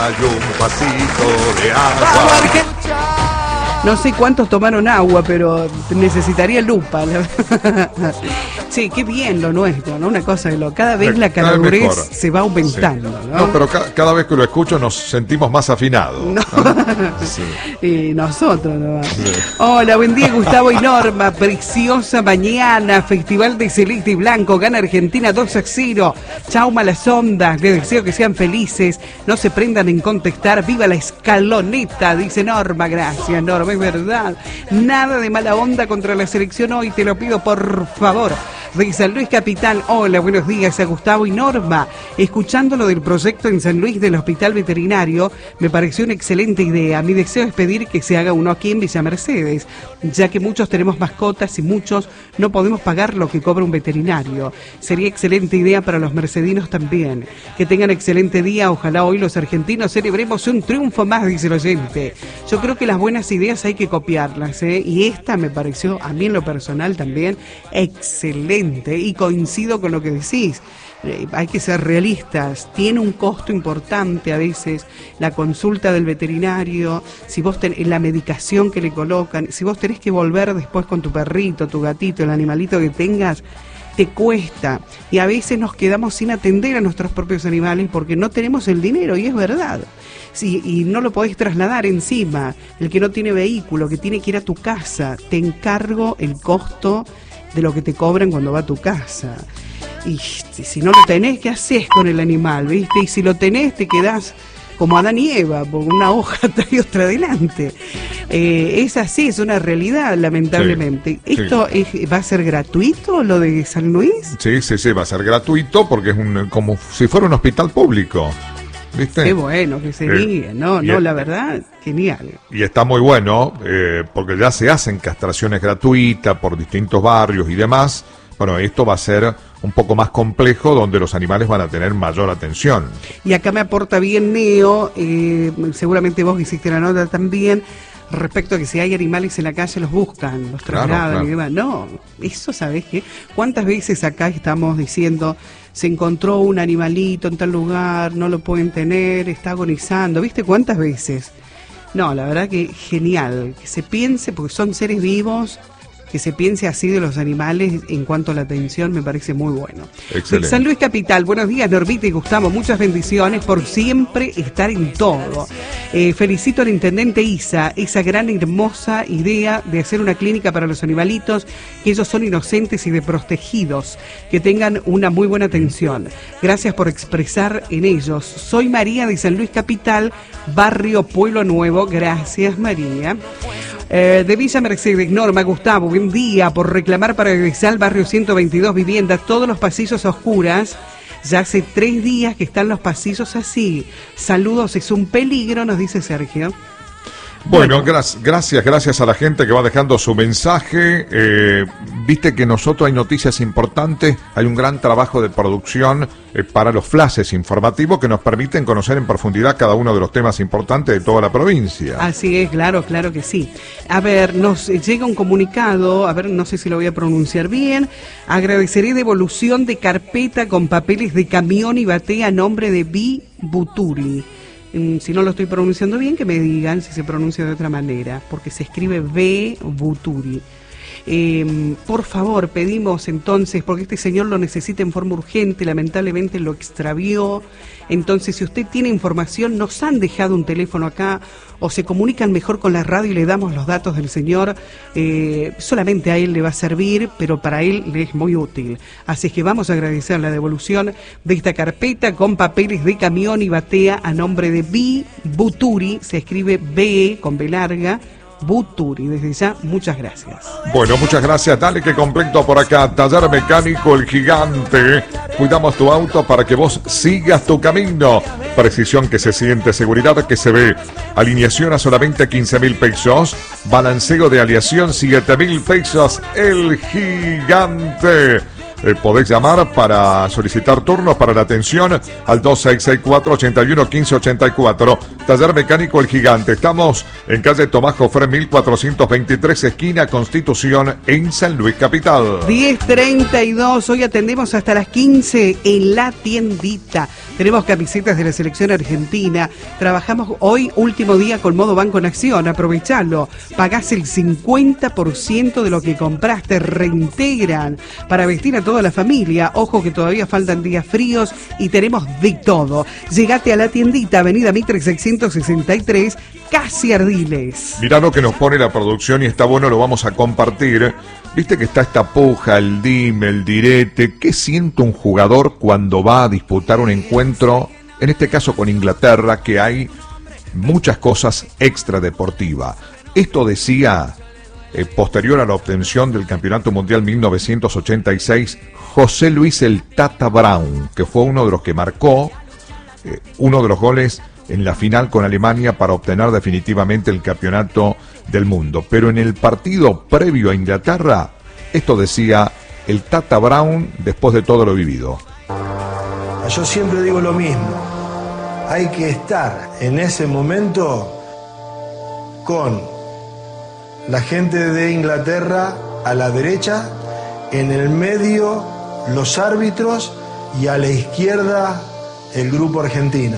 Hay un vasito de agua. No sé cuántos tomaron agua, pero necesitaría lupa. Sí, qué bien lo nuestro, ¿no? Una cosa de lo. Cada vez la calidurez se va aumentando, sí. ¿No? No, pero cada vez que lo escucho nos sentimos más afinados. No. Sí. Y nosotros, ¿no? Sí. Hola, buen día, Gustavo y Norma. Preciosa mañana. Festival de Celeste y Blanco. Gana Argentina 2-0. Chau, malas ondas. Les deseo que sean felices. No se prendan en contestar. Viva la escaloneta, dice Norma. Gracias, Norma. Es verdad. Nada de mala onda contra la selección hoy. Te lo pido, por favor. De San Luis Capital. Hola, buenos días a Gustavo y Norma. Escuchando lo del proyecto en San Luis del Hospital Veterinario, me pareció una excelente idea. Mi deseo es pedir que se haga uno aquí en Villa Mercedes, ya que muchos tenemos mascotas y muchos no podemos pagar lo que cobra un veterinario. Sería excelente idea para los mercedinos también. Que tengan excelente día. Ojalá hoy los argentinos celebremos un triunfo más, dice el oyente. Yo creo que las buenas ideas hay que copiarlas, ¿eh? Y esta me pareció, a mí en lo personal también, excelente. Y coincido con lo que decís. Hay que ser realistas, tiene un costo importante a veces la consulta del veterinario, si vos la medicación que le colocan, si vos tenés que volver después con tu perrito, tu gatito, el animalito que tengas, te cuesta, y a veces nos quedamos sin atender a nuestros propios animales porque no tenemos el dinero, y es verdad. Sí, y no lo podés trasladar encima. El que no tiene vehículo, que tiene que ir a tu casa, te encargo el costo de lo que te cobran cuando va a tu casa. Y si no lo tenés, ¿qué haces con el animal? ¿Viste? Y si lo tenés, te quedás como Adán y Eva, con una hoja atrás y otra adelante. Es así, es una realidad, lamentablemente. Sí, ¿esto va a ser gratuito, lo de San Luis? Sí, va a ser gratuito porque es como si fuera un hospital público. ¿Viste? Qué bueno que sería, no, la verdad, genial. Y está muy bueno, porque ya se hacen castraciones gratuitas por distintos barrios y demás. Bueno, esto va a ser un poco más complejo, donde los animales van a tener mayor atención. Y acá me aporta bien Neo, seguramente vos hiciste la nota también, respecto a que si hay animales en la calle los buscan, los trasladan, claro. Y demás. No, eso, ¿sabés qué? ¿Cuántas veces acá estamos diciendo, se encontró un animalito en tal lugar, no lo pueden tener, está agonizando? ¿Viste cuántas veces? No, la verdad que genial, que se piense, porque son seres vivos, que se piense así de los animales en cuanto a la atención, me parece muy bueno. Excelente. San Luis Capital, buenos días, Normita y Gustavo, muchas bendiciones por siempre estar en todo. Felicito al intendente Isa, esa gran hermosa idea de hacer una clínica para los animalitos, que ellos son inocentes y desprotegidos, que tengan una muy buena atención. Gracias por expresar en ellos. Soy María de San Luis Capital, barrio Pueblo Nuevo. Gracias, María. De Villa Mercedes, Norma, Gustavo, buen día, por reclamar para regresar al barrio 122 viviendas, todos los pasillos a oscuras. Ya hace 3 días que están los pasillos así. Saludos, es un peligro, nos dice Sergio. Bueno, gracias a la gente que va dejando su mensaje. Viste que nosotros hay noticias importantes, hay un gran trabajo de producción para los flashes informativos que nos permiten conocer en profundidad cada uno de los temas importantes de toda la provincia. Así es, claro que sí. A ver, nos llega un comunicado, a ver, no sé si lo voy a pronunciar bien. Agradeceré devolución de carpeta con papeles de camión y batea a nombre de B. Buturi. Si no lo estoy pronunciando bien, que me digan si se pronuncia de otra manera, porque se escribe B. Buturi. Por favor, pedimos entonces, porque este señor lo necesita en forma urgente, lamentablemente lo extravió. Entonces, si usted tiene información, nos han dejado un teléfono acá, o se comunican mejor con la radio y le damos los datos del señor. Solamente a él le va a servir, pero para él le es muy útil. Así es que vamos a agradecer la devolución de esta carpeta con papeles de camión y batea a nombre de B. Buturi, se escribe B con B larga, Buturi. Desde ya, muchas gracias. Bueno, muchas gracias. Dale que completo por acá. Taller Mecánico El Gigante. Cuidamos tu auto para que vos sigas tu camino. Precisión que se siente, seguridad que se ve. Alineación a solamente 15.000 pesos. Balanceo de aleación 7.000 pesos. El Gigante. Podés llamar para solicitar turnos para la atención al 2664-811584. Taller Mecánico El Gigante. Estamos en calle Tomás Jofré 1423, esquina Constitución, en San Luis Capital. 10:32, hoy atendemos hasta las 15 en la tiendita. Tenemos camisetas de la selección argentina. Trabajamos hoy, último día con modo banco en acción. Aprovechalo. Pagás el 50% de lo que compraste. Reintegran para vestir a toda la familia. Ojo que todavía faltan días fríos y tenemos de todo. Llegate a la tiendita, Avenida Mitre 663, casi Ardiles. Mirá lo que nos pone la producción y está bueno, lo vamos a compartir. Viste que está esta puja, el dime, el direte. ¿Qué siente un jugador cuando va a disputar un encuentro, en este caso con Inglaterra, que hay muchas cosas extradeportivas? Esto decía, posterior a la obtención del Campeonato Mundial 1986, José Luis el Tata Brown, que fue uno de los que marcó uno de los goles en la final con Alemania para obtener definitivamente el campeonato del mundo. Pero en el partido previo a Inglaterra, esto decía el Tata Brown después de todo lo vivido. Yo siempre digo lo mismo, hay que estar en ese momento con la gente de Inglaterra a la derecha, en el medio los árbitros y a la izquierda el grupo argentino.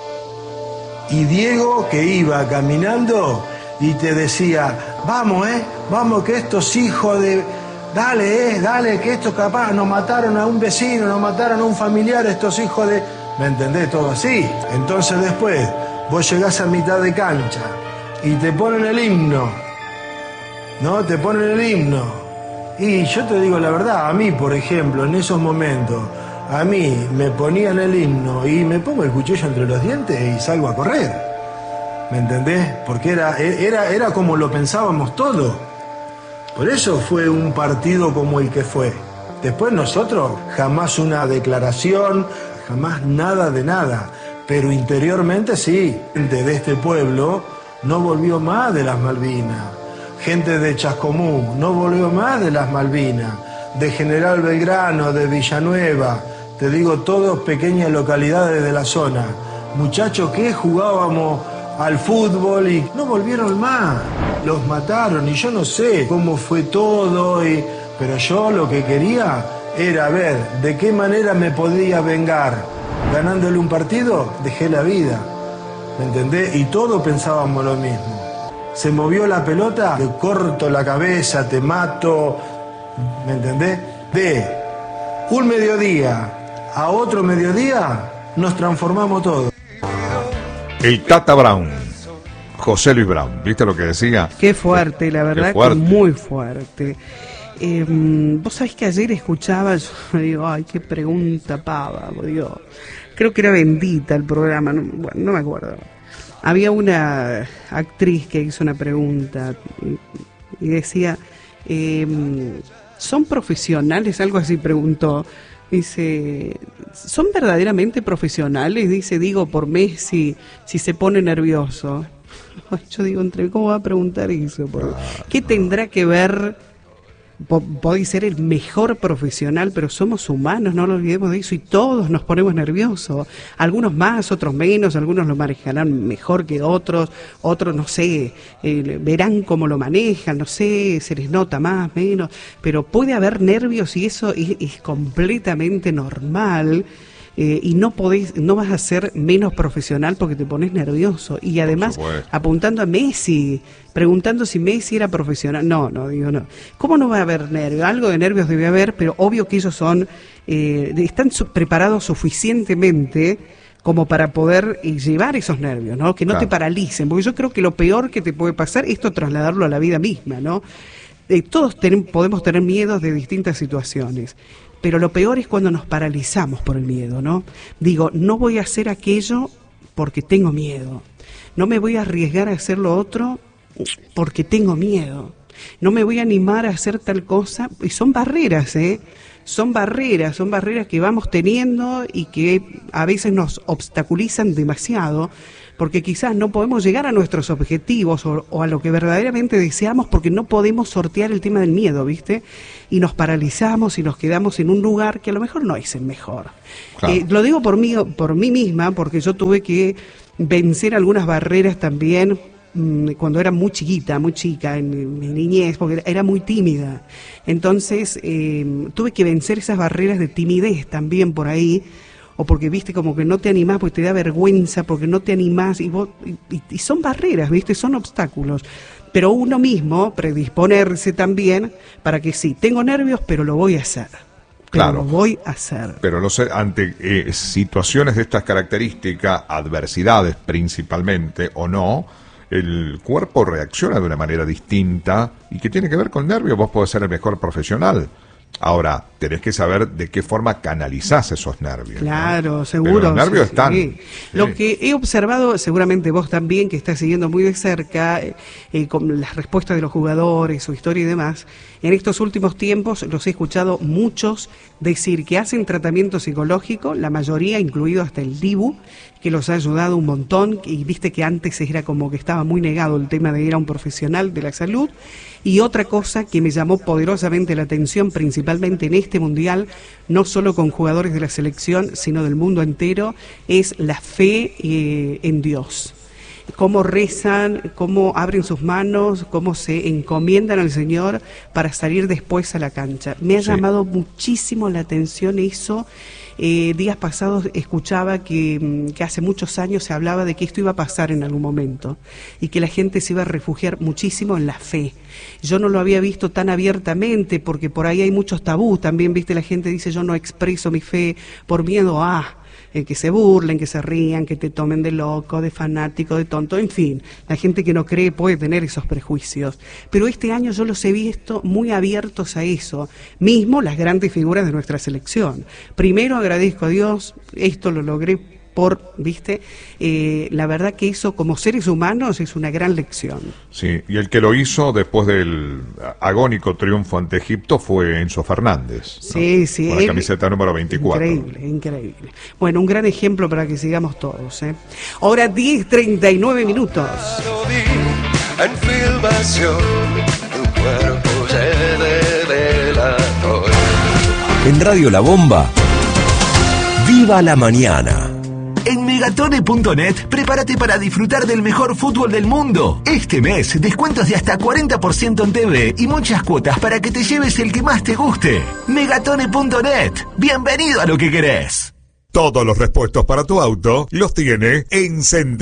Y Diego, que iba caminando y te decía, vamos, vamos, que estos hijos de... Dale, que estos capaz nos mataron a un vecino, nos mataron a un familiar, estos hijos de... ¿Me entendés? Todo así. Entonces después, vos llegás a mitad de cancha y te ponen el himno, ¿no? Te ponen el himno. Y yo te digo la verdad, a mí, por ejemplo, en esos momentos... A mí me ponían el himno y me pongo el cuchillo entre los dientes y salgo a correr. ¿Me entendés? Porque era como lo pensábamos todos. Por eso fue un partido como el que fue. Después nosotros, jamás una declaración, jamás nada de nada. Pero interiormente sí. Gente de este pueblo no volvió más de las Malvinas. Gente de Chascomú no volvió más de las Malvinas. De General Belgrano, de Villanueva. Te digo, todas pequeñas localidades de la zona. Muchachos que jugábamos al fútbol y no volvieron más. Los mataron y yo no sé cómo fue todo. Pero yo lo que quería era ver de qué manera me podía vengar. Ganándole un partido, dejé la vida. ¿Me entendés? Y todos pensábamos lo mismo. Se movió la pelota, te corto la cabeza, te mato. ¿Me entendés? De un mediodía a otro mediodía, nos transformamos todos. El Tata Brown, José Luis Brown, ¿viste lo que decía? Qué fuerte, la verdad, que muy fuerte. Vos sabés que ayer escuchaba, yo me digo, ay, qué pregunta pava, Dios. Creo que era Bendita el programa, no me acuerdo. Había una actriz que hizo una pregunta y decía, ¿son profesionales? Algo así preguntó. Dice, ¿son verdaderamente profesionales? Dice, digo, por Messi, si se pone nervioso. Yo digo, ¿cómo va a preguntar eso? ¿Qué tendrá que ver? Podéis ser el mejor profesional, pero somos humanos, no lo olvidemos de eso, y todos nos ponemos nerviosos. Algunos más, otros menos, algunos lo manejarán mejor que otros, otros, no sé, verán cómo lo manejan, no sé, se les nota más, menos, pero puede haber nervios y eso es completamente normal. Y no vas a ser menos profesional porque te pones nervioso. Y además, apuntando a Messi, preguntando si Messi era profesional. No. ¿Cómo no va a haber nervios? Algo de nervios debe haber, pero obvio que ellos están preparados suficientemente como para poder llevar esos nervios, ¿no? Que no te paralicen, porque yo creo que lo peor que te puede pasar es esto, trasladarlo a la vida misma, ¿no? Todos podemos tener miedos de distintas situaciones. Pero lo peor es cuando nos paralizamos por el miedo, ¿no? Digo, no voy a hacer aquello porque tengo miedo. No me voy a arriesgar a hacer lo otro porque tengo miedo. No me voy a animar a hacer tal cosa. Y son barreras, Son barreras que vamos teniendo y que a veces nos obstaculizan demasiado, porque quizás no podemos llegar a nuestros objetivos o a lo que verdaderamente deseamos porque no podemos sortear el tema del miedo, ¿viste? Y nos paralizamos y nos quedamos en un lugar que a lo mejor no es el mejor. Claro. Lo digo por mí misma, porque yo tuve que vencer algunas barreras también cuando era muy chica, en mi niñez, porque era muy tímida. Entonces tuve que vencer esas barreras de timidez también por ahí, o porque, viste, como que no te animás porque te da vergüenza, porque no te animás, y son barreras, viste, son obstáculos. Pero uno mismo predisponerse también para que sí, tengo nervios, pero lo voy a hacer. Claro, lo voy a hacer. Pero ante situaciones de estas características, adversidades principalmente o no, el cuerpo reacciona de una manera distinta y que tiene que ver con nervios. Vos podés ser el mejor profesional. Ahora, tenés que saber de qué forma canalizás esos nervios. Claro, ¿no? Seguro. Pero los nervios están. Sí. Lo que he observado, seguramente vos también, que estás siguiendo muy de cerca con las respuestas de los jugadores, su historia y demás, en estos últimos tiempos los he escuchado muchos decir que hacen tratamiento psicológico, la mayoría, incluido hasta el Dibu, que los ha ayudado un montón, y viste que antes era como que estaba muy negado el tema de ir a un profesional de la salud. Y otra cosa que me llamó poderosamente la atención, principalmente en este mundial, no solo con jugadores de la selección, sino del mundo entero, es la fe en Dios. Cómo rezan, cómo abren sus manos, cómo se encomiendan al Señor para salir después a la cancha. Me ha llamado muchísimo la atención eso. Días pasados escuchaba que hace muchos años se hablaba de que esto iba a pasar en algún momento y que la gente se iba a refugiar muchísimo en la fe. Yo no lo había visto tan abiertamente porque por ahí hay muchos tabús. También, viste, la gente dice yo no expreso mi fe por miedo a que se burlen, que se rían, que te tomen de loco, de fanático, de tonto, en fin. La gente que no cree puede tener esos prejuicios. Pero este año yo los he visto muy abiertos a eso. Mismo las grandes figuras de nuestra selección. Primero agradezco a Dios, esto lo logré viste, la verdad que eso como seres humanos es una gran lección. Sí, y el que lo hizo después del agónico triunfo ante Egipto fue Enzo Fernández, ¿no? Sí, sí. Con la camiseta número 24. Increíble. Bueno, un gran ejemplo para que sigamos todos, ¿eh? Ahora 10:39 minutos. En filmación, tu cuerpo se delató. En Radio La Bomba, ¡viva la mañana! En Megatone.net, prepárate para disfrutar del mejor fútbol del mundo. Este mes, descuentos de hasta 40% en TV y muchas cuotas para que te lleves el que más te guste. Megatone.net, bienvenido a lo que querés. Todos los repuestos para tu auto los tiene Encendido.